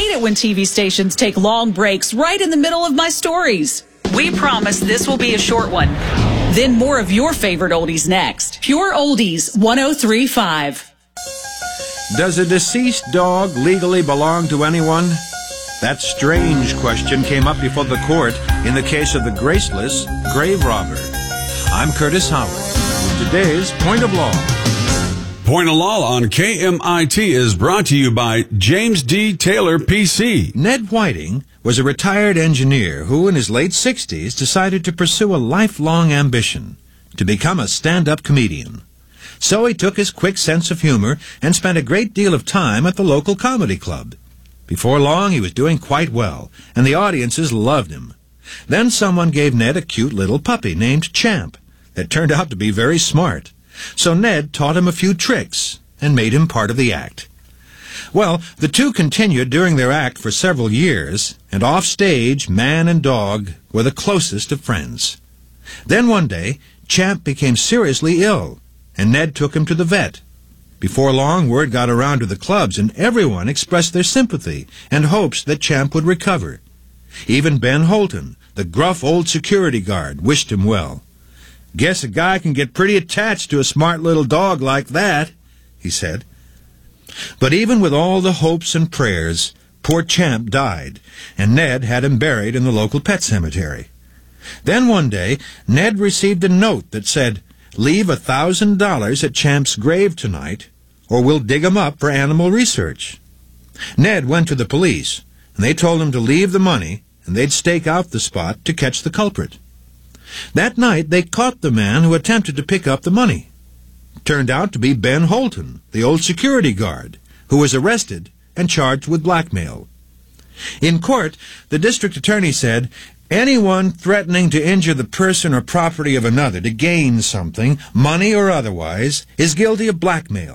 hate it when TV stations take long breaks right in the middle of my stories. We promise this will be a short one. Then more of your favorite oldies next. Pure Oldies 103.5. Does a deceased dog legally belong to anyone? That strange question came up before the court in the case of the graceless grave robber. I'm Curtis Howard with today's Point of Law. Point of Law on KMIT is brought to you by James D. Taylor, P.C. Ned Whiting was a retired engineer who, in his late 60s, decided to pursue a lifelong ambition, to become a stand-up comedian. So he took his quick sense of humor and spent a great deal of time at the local comedy club. Before long, he was doing quite well, and the audiences loved him. Then someone gave Ned a cute little puppy named Champ that turned out to be very smart. So Ned taught him a few tricks and made him part of the act. Well, the two continued doing their act for several years, and off stage, man and dog were the closest of friends. Then one day, Champ became seriously ill, and Ned took him to the vet. Before long, word got around to the clubs, and everyone expressed their sympathy and hopes that Champ would recover. Even Ben Holton, the gruff old security guard, wished him well. "Guess a guy can get pretty attached to a smart little dog like that," he said. But even with all the hopes and prayers, poor Champ died, and Ned had him buried in the local pet cemetery. Then one day, Ned received a note that said, "Leave $1,000 at Champ's grave tonight, or we'll dig him up for animal research." Ned went to the police, and they told him to leave the money, and they'd stake out the spot to catch the culprit. That night, they caught the man who attempted to pick up the money. It turned out to be Ben Holton, the old security guard, who was arrested and charged with blackmail. In court, the district attorney said, "Anyone threatening to injure the person or property of another to gain something, money or otherwise, is guilty of blackmail."